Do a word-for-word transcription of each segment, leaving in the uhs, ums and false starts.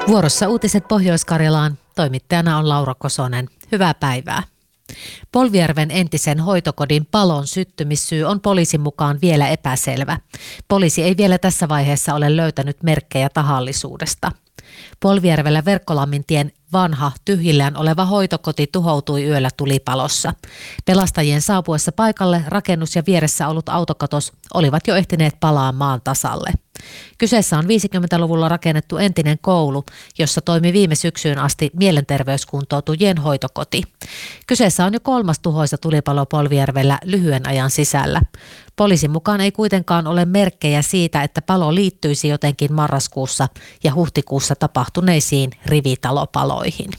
Vuorossa uutiset Pohjois-Karjalaan. Toimittajana on Laura Kosonen. Hyvää päivää. Polvijärven entisen hoitokodin palon syttymissyy on poliisin mukaan vielä epäselvä. Poliisi ei vielä tässä vaiheessa ole löytänyt merkkejä tahallisuudesta. Polvijärvellä Verkkolammintien vanha, tyhjillään oleva hoitokoti tuhoutui yöllä tulipalossa. Pelastajien saapuessa paikalle rakennus ja vieressä ollut autokatos olivat jo ehtineet palaa maan tasalle. Kyseessä on viisikymmentäluvulla rakennettu entinen koulu, jossa toimi viime syksyyn asti mielenterveyskuntoutujien hoitokoti. Kyseessä on jo kolmas tuhoisa tulipalo Polvijärvellä lyhyen ajan sisällä. Poliisin mukaan ei kuitenkaan ole merkkejä siitä, että palo liittyisi jotenkin marraskuussa ja huhtikuussa tapahtuneisiin rivitalopaloihin.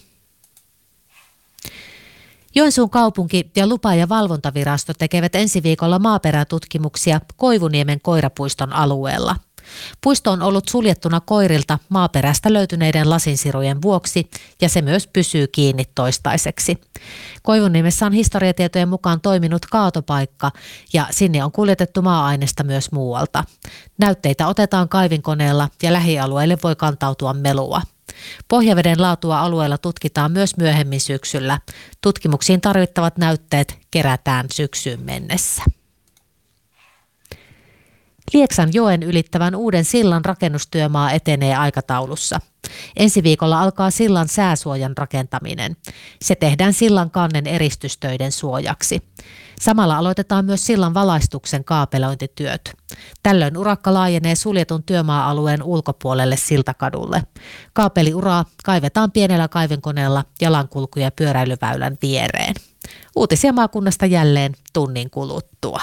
Joensuun kaupunki ja lupa- ja valvontavirasto tekevät ensi viikolla maaperätutkimuksia Koivuniemen koirapuiston alueella. Puisto on ollut suljettuna koirilta maaperästä löytyneiden lasinsirujen vuoksi ja se myös pysyy kiinni toistaiseksi. Koivuniemessä on historiatietojen mukaan toiminut kaatopaikka ja sinne on kuljetettu maa-ainesta myös muualta. Näytteitä otetaan kaivinkoneella ja lähialueille voi kantautua melua. Pohjaveden laatua alueella tutkitaan myös myöhemmin syksyllä. Tutkimuksiin tarvittavat näytteet kerätään syksyyn mennessä. Lieksan joen ylittävän uuden sillan rakennustyömaa etenee aikataulussa. Ensi viikolla alkaa sillan sääsuojan rakentaminen. Se tehdään sillan kannen eristystöiden suojaksi. Samalla aloitetaan myös sillan valaistuksen kaapelointityöt. Tällöin urakka laajenee suljetun työmaa-alueen ulkopuolelle Siltakadulle. Kaapeliuraa kaivetaan pienellä kaivinkoneella jalankulku- ja pyöräilyväylän viereen. Uutisia maakunnasta jälleen tunnin kuluttua.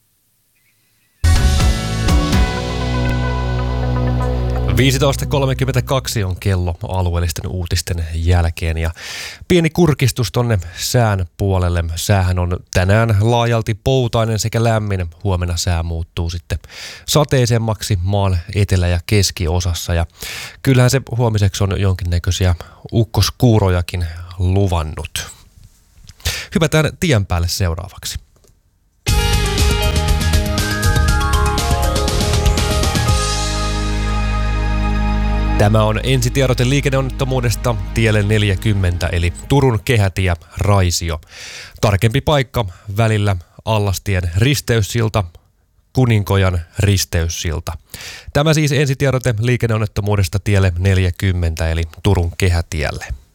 viisitoista kolmekymmentäkaksi on kello alueellisten uutisten jälkeen ja pieni kurkistus tonne sään puolelle. Säähän on tänään laajalti poutainen sekä lämmin. Huomenna sää muuttuu sitten sateisemmaksi maan etelä- ja keskiosassa ja kyllähän se huomiseksi on jonkinnäköisiä ukkoskuurojakin luvannut. Hypätään tien päälle seuraavaksi. Tämä on ensitiedote liikenneonnettomuudesta tielle neljäkymmentä eli Turun kehätie Raisio. Tarkempi paikka välillä Allastien risteyssilta, Kuninkojan risteyssilta. Tämä siis ensitiedote liikenneonnettomuudesta tielle neljäkymmentä eli Turun kehätielle.